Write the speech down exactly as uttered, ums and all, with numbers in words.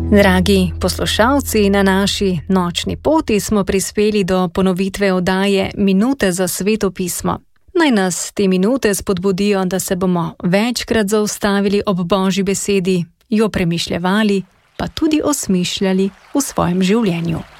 Dragi poslušalci, na naši nočni poti smo prispeli do ponovitve oddaje Minute za Sveto pismo. Naj nas te minute spodbudijo, da se bomo večkrat zaustavili ob Božji besedi, jo premišljevali, pa tudi osmišljali v svojem življenju.